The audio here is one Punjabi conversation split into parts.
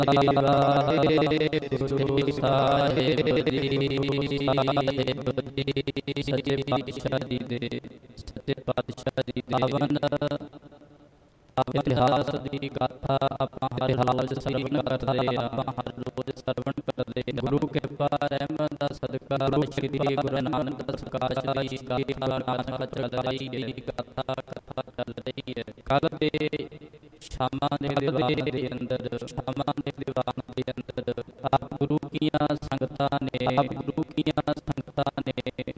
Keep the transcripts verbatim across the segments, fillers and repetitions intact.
ਵਾਹਿਗੁਰੂ ਸਾਹਿਬ ਜੀ। ਸੱਚੇ ਪਾਤਸ਼ਾਹ ਜੀ ਦੇ ਸੱਚੇ ਪਾਤਸ਼ਾਹ ਜੀ ਦੇ ਪਾਵਨ ਇਤਿਹਾਸ ਦੀ ਗਾਥਾ ਆਪਾਂ ਹਰ ਹਾਲ ਸਰਵਣ ਕਰਦੇ, ਆਪਾਂ ਹਰ ਰੋਜ਼ ਸਰਵਣ ਕਰਦੇ। ਗੁਰੂ ਕਿਰਪਾ ਰਹਿਮਤ ਦਾ ਸਦਕਾ ਸ਼੍ਰੀ ਗੁਰੂ ਨਾਨਕ ਦਸ ਪਾਤਸ਼ਾਹ ਦੀ ਗਾਥਾ ਨਾਥ ਚੱਲ ਰਹੀ ਹੈ, ਗਾਥਾ ਕਥਾ ਚੱਲ ਰਹੀ ਹੈ। ਕੱਲ ਦੇ ਸ਼ਾਮਾਂ ਦੇ ਦੀਵਾਨ ਦੇ ਅੰਦਰ ਸ਼ਾਮਾਂ ਦੇ ਦੀਵਾਨ ਦੇ ਅੰਦਰ ਆਪ ਗੁਰੂ ਕੀਆਂ ਸੰਗਤਾਂ ਨੇ ਆਪ ਗੁਰੂ ਕੀਆਂ ਸੰਗਤਾਂ ਨੇ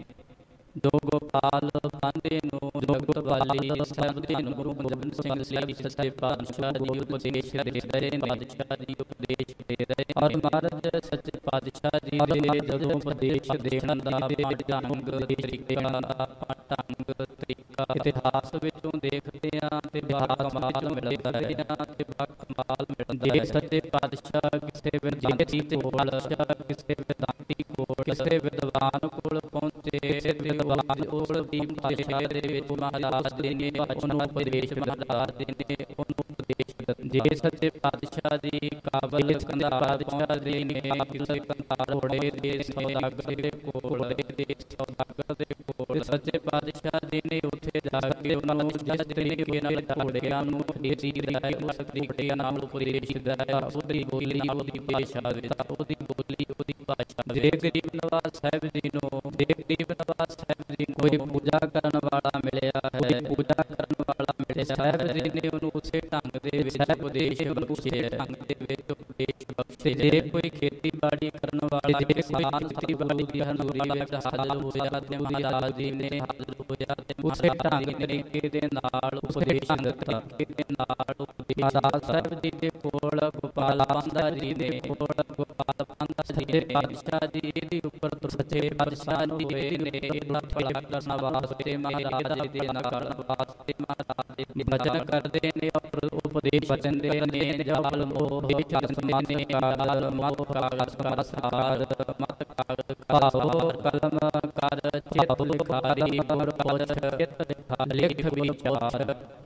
ਜੋ ਗੋਪਾਲ ਪਾਂਧੇ ਨੂੰ ਜਗਤ ਵਾਲੀ ਸਾਹਿਬ ਜੀ ਨੂੰ ਗੁਰੂ ਗੋਬਿੰਦ ਸਿੰਘ ਜੀ ਸੱਚੇ ਪਾਤਸ਼ਾਹ ਜੀ ਉਪਦੇਸ਼ ਦੇ ਰਹੇ ਨੇ, ਪਾਤਸ਼ਾਹ ਜੀ ਉਪਦੇਸ਼ ਦੇ ਰਹੇ। ਔਰ ਮਹਾਰਾਜ ਸੱਚੇ ਪਾਤਸ਼ਾਹ ਜੀ ਦੇ ਜਦੋਂ ਉਪਦੇਸ਼ ਦੇਣ ਦਾ ਢੰਗ ਤਰੀਕਾ ਆਪਾਂ ਢੰਗ ਤਰੀਕਾ ਇਤਿਹਾਸ ਵਿੱਚੋਂ ਦੇਖਦੇ ਹਾਂ ਤੇ ਬੜਾ ਕਮਾਲ ਮਿਲਦਾ ਹੈ ਤੇ ਬੜਾ ਕਮਾਲ ਮਿਲਦਾ ਹੈ। ਸੱਚੇ ਪਾਤਸ਼ਾਹ ਕਿਸੇ ਵਿਦਿਆਰਥੀ ਤੇ ਪਾਤਸ਼ਾਹ ਕਿਸੇ ਵਿਦਿਆਰਥੀ ਕੋਲ ਕਿਸੇ ਵਿਦਵਾਨ ਕੋਲ ਪਹੁੰਚੇ, ਵਿਦਵਾਨ ਕੋਲ ਦੀ ਭਾਸ਼ਾ ਦੇ ਵਿੱਚ ਮਹਾਰਾਜ ਦੇ ਨੇ ਉਹਨੂੰ ਉਪਦੇਸ਼ ਮਹਾਰਾਜ ਦੇ ਨੇ ਉਹਨੂੰ ਉਪਦੇਸ਼ ਜੇ ਸੱਚੇ ਪਾਤਸ਼ਾਹ ਦੀ ਕਾਬਲ ਕੰਧਾਰ ਪਾਤਸ਼ਾਹ ਦੇ ਨੇ ਕਿਸੇ ਕੰਧਾਰ ਘੋੜੇ ਦੇ ਸੌਦਾਗਰ ਦੇ ਕੋਲ ਦੇ ਸੌਦਾਗਰ ਦੇ ਕੋਲ ਸੱਚੇ ਪਾਤਸ਼ਾਹ ਜੀ ਨੇ ਉੱਥੇ ਜਾ ਕੇ ਉਹਨਾਂ ਨੂੰ ਜਿਸ ਤਰੀਕੇ ਨਾਲ ਘੋੜਿਆਂ ਨੂੰ ਇਹ ਚੀਜ਼ ਦਾ ਉਸ ਤਰੀਕੇ ਨਾਲ ਉਪਦੇਸ਼ ਦਿੱਤਾ ਹੈ। ਉਹਦੀ ਬੋਲੀ ਉਹਦੀ ਭਾਸ਼ਾ ਵਿੱਚ ਉਹਦੀ ਬੋਲੀ ਉਹਦੀ ਭਾਸ਼ਾ ਜੇ ਗਰੀਬ ਨਵਾਜ਼ ਸਾਹਿਬ ਜੀ ਨੂੰ ਜੇ ਗਰੀਬ ਨਵਾਜ਼ ਸਾਹਿਬ ਜੀ ਨੂੰ ਕੋਈ ਪੂਜਾ ਕਰਨ ਵਾਲਾ ਮਿਲਿਆ ਹੈ, ਪੂਜਾ ਕਰਨ ਵਾਲਾ ਮਿਲਿਆ ਸਾਹਿਬ ਜੀ ਨੇ ਉਹਨੂੰ ਉਸੇ ਢੰਗ ਦੇ ਵਿੱਚ ਉਪਦੇਸ਼ ਉਸੇ ਢੰਗ ਦੇ ਵਿੱਚ ਉਪਦੇਸ਼ ਬਖਸ਼ੇ। ਜੇ ਕੋਈ ਖੇਤੀਬਾੜੀ ਕਰਨ ਵਾਲਾ ਜੇ ਕਿਸਾਨ ਖੇਤੀਬਾੜੀ ਦੀ ਹਜ਼ੂਰੀ ਵਿੱਚ ਹਾਜ਼ਰ ਹੋਇਆ ਤੇ ਮਹਾਰਾਜ ਜੀ ਨੇ ਹਾਜ਼ਰ ਹੋਇਆ ਤੇ ਉਸੇ ਢੰਗ ਤਰੀਕੇ ਦੇ ਨਾਲ ਉਪਦੇਸ਼ ਦਿੱਤਾ ਦੇ ਨਾਲ ਮਹਾਰਾਜ ਸਾਹਿਬ ਜੀ ਦੇ ਕੋਲ ਗੋਪਾਲ ਪਾਂਧਾ ਜੀ ਦੇ ਕੋਲ ਗੋਪਾਲ ਪਾਂਧਾ ਸੱਚੇ ਪਾਤਸ਼ਾਹ ਜੀ ਦੇ ਉੱਪਰ ਸੱਚੇ ਪਾਤਸ਼ਾਹ ਜੀ ਨੇ ਠੇਕਾ ਕਰਨ ਵਾਸਤੇ ਮਹਾਰਾਜ ਜੀ ਦੇ ਨਾਲ ਕਰਨ ਵਾਸਤੇ ਮਹਾਰਾਜ ਜੀ ਭਜਨ ਕਰਦੇ ਨੇ ਔਰ ਉਪਦੇਸ਼ ਦਿੰਦੇ ਨੇ। ਜਪਲ ਮੋਹ ਚਰਨ ਨੇ ਕਾਲ ਮਤ ਕਾਲ ਸੰਸਾਰ ਮਤ ਕਾਲ ਭਾਵ ਕਲਮ ਕਰ ਚਿਤ ਲਿਖਾਰੀ ਗੁਰ ਪੋਛ ਚਿਤ ਲਿਖਾ ਲਿਖ ਵਿਚਾਰ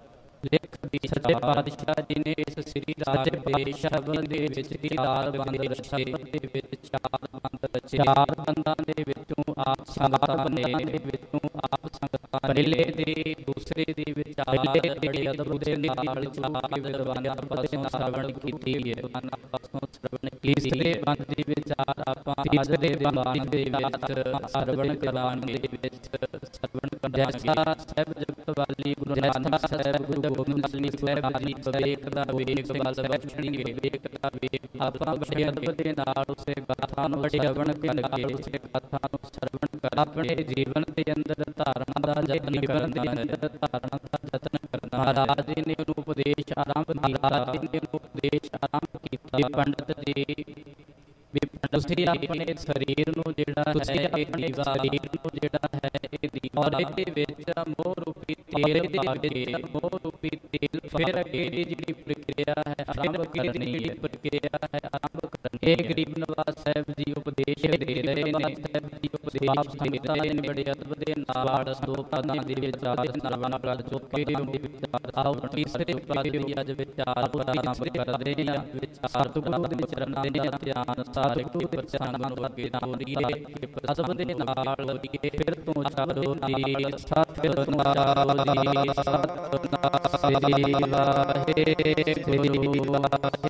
ਲਿਖ ਦੀ ਸੱਚੇ ਪਾਤਸ਼ਾਹ ਜੀ ਨੇ ਇਸ ਸ੍ਰੀ ਰਾਜ ਦੇ ਸ਼ਬਦ ਦੇ ਵਿੱਚ ਚਾਰ ਬੰਦ ਰਚੇ ਦੇ ਵਿੱਚ ਚਾਰ ਬੰਦ ਰਚੇ। ਚਾਰ ਬੰਦਾਂ ਦੇ ਵਿੱਚੋਂ ਆਪ ਸੰਗਤਾਂ ਨੇ ਦੇ ਵਿੱਚੋਂ ਆਪ ਸੰਗਤਾਂ ਪਹਿਲੇ ਦੇ ਦੂਸਰੇ ਦੇ ਵਿਚਾਰ ਬੜੇ ਅਦਭੁਤ ਦੇ ਨਾਲ ਚਾਰ ਵਿਦਵਾਨਾਂ ਪਾਸੋਂ ਸਰਵਣ ਕੀਤੀ ਹੈ ਉਹਨਾਂ ਪਾਸੋਂ ਸਰਵਣ ਤੀਸਰੇ ਬੰਦ ਦੇ ਵਿਚਾਰ ਆਪਾਂ ਤੀਸਰੇ ਬੰਦ ਦੇ ਵਿੱਚ ਸਰਵਣ ਕਰਾਉਣ ਦੇ ਵਿੱਚ ਸਰਵਣ ਜੈਸਾ ਸਾਹਿਬ ਜਗਤ ਵਾਲੀ ਗੁਰੂ ਨਾਨਕ ਸਾਹਿਬ ਗੁਰੂ ਗੋਬਿੰਦ ਸਿੰਘ ਸਾਹਿਬ ਜੀ ਵੇਖ ਦਾ ਵੇਖ ਬਲ ਬਖਸ਼ਣੀ ਵੇਖ ਦਾ ਵੇਖ ਆਪਾਂ ਬੜੇ ਅਦਬ ਦੇ ਨਾਲ ਉਸੇ ਗਾਥਾ ਨੂੰ ਸਰਵਣ ਕਰਕੇ ਉਸੇ ਗਾਥਾ ਨੂੰ ਸਰਵਣ ਕਰ ਆਪਣੇ ਜੀਵਨ ਦੇ ਅੰਦਰ ਧਾਰਨ ਦਾ ਯਤਨ ਕਰਨ ਦੇ ਅੰਦਰ ਧਾਰਨ ਦਾ ਯਤਨ ਕਰਨਾ। ਮਹਾਰਾਜ ਜੀ ਨੇ ਉਹਨੂੰ ਉਪਦੇਸ਼ ਆਰੰਭ ਮਹਾਰਾਜ ਜੀ ਨੇ ਉਹਨੂੰ ਉਪਦੇਸ਼ ਆਰੰਭ ਕੀਤਾ। ਪੰਡਤ ਜੀ ਵੀ ਤੁਸੀਂ ਆਪਣੇ ਸਰੀਰ ਨੂੰ ਜਿਹੜਾ ਹੈ ਆਪਣੇ ਸਰੀਰ ਨੂੰ ਜਿਹੜਾ ਹੈ ਇਹ ਦੀਵਾ ਦੇ ਵਿੱਚ ਮੋਹ ਰੂਪੀ ਤੇਲ ਦੇ ਵਿੱਚ ਮੋਹ ਰੂਪੀ ਤੇਲ ਫਿਰ ਅੱਗੇ ਦੀ ਜਿਹੜੀ ਪ੍ਰਕਿਰਿਆ ਹੈ ਆਰੰਭ ਕਰਨੀ ਹੈ ਪ੍ਰਕਿਰਿਆ ਹੈ ਆਰੰਭ ਕਰਨੀ। ਇਹ ਗਰੀਬ ਨਵਾਜ਼ ਸਾਹਿਬ ਜੀ ਉਪਦੇਸ਼ ਦੇ ਰਹੇ ਨੇ ਸਾਹਿਬ ਜੀ ਉਪਦੇਸ਼ ਦੇ ਰਹੇ ਨੇ ਬੜੇ ਅਦਬ ਦੇ ਨਾਲ ਦੋ ਪਾਦਾਂ ਦੇ ਵਿੱਚ ਆਦਿ ਸਰਵਣ ਕਰ ਚੁੱਕੇ ਦੇ ਵਿਚਾਰ ਆਓ ਤੀਸਰੇ ਪਾਦੇ ਦੀ ਅੱਜ ਵਿਚਾਰ ਆਰੰਭ ਕਰਦੇ ਹਾਂ। ਵਿਚਾਰ ਗੁਰੂ ਦੇ ਚਰਨਾਂ ਦੇ ਧਿਆਨ ਸਾਰੇ ਗੁਰੂ ਦੇ ਚਰਨਾਂ ਨੂੰ ਅੱਗੇ ਤੋਰੀਏ ਅਦਬ ਦੇ ਨਾਲ ਤੋਰੀਏ ਫਿਰ ਤੋਂ ਚਾਰੋ ਦੀ ਸਤਿਨਾਮ ਸਤਿਨਾਮ ਸ੍ਰੀ ਵਾਹਿਗੁਰੂ।